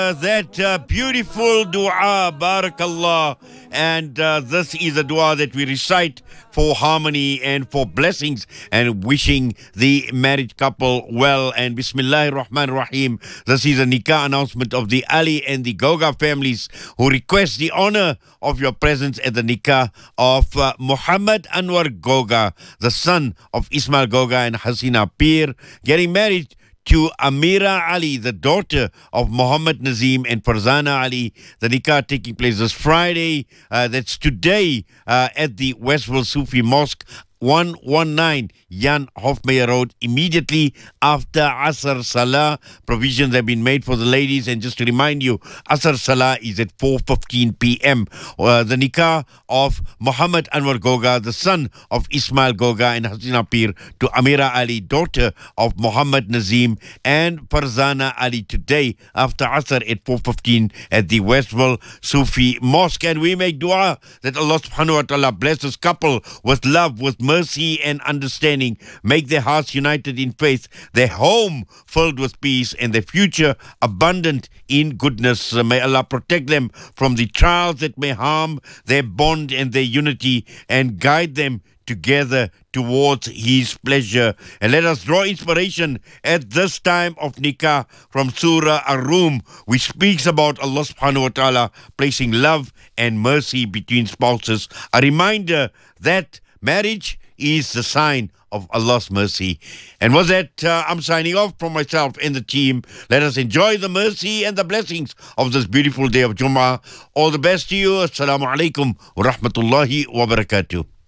That beautiful dua, barakallah. And this is a dua that we recite for harmony and for blessings and wishing the married couple well. And Bismillahir Rahmanir Rahim. This is a nikah announcement of the Ali and the Goga families who request the honor of your presence at the nikah of Muhammad Anwar Goga, the son of Ismail Goga and Hasina Pir, getting married to Amira Ali, the daughter of Muhammad Nazim and Farzana Ali. The nikah taking place this Friday, that's today, at the Westville Sufi Mosque, 119 Jan Hofmeyer Road, immediately after Asr Salah. Provisions have been made for the ladies, and just to remind you, Asr Salah is at 4:15 p.m. The nikah of Muhammad Anwar Goga, the son of Ismail Goga and Hasina Pir, to Amira Ali, daughter of Muhammad Nazim and Farzana Ali, today after Asr at 4:15 at the Westville Sufi Mosque. And we make dua that Allah subhanahu wa ta'ala bless this couple with love, with mercy and understanding, make their hearts united in faith, their home filled with peace, and their future abundant in goodness. May Allah protect them from the trials that may harm their bond and their unity, and guide them together towards His pleasure. And let us draw inspiration at this time of nikah from Surah Ar-Rum, which speaks about Allah subhanahu wa ta'ala placing love and mercy between spouses. A reminder that marriage is the sign of Allah's mercy. And with that, I'm signing off from myself and the team. Let us enjoy the mercy and the blessings of this beautiful day of Jummah. All the best to you. Assalamu alaikum wa rahmatullahi wa barakatuh.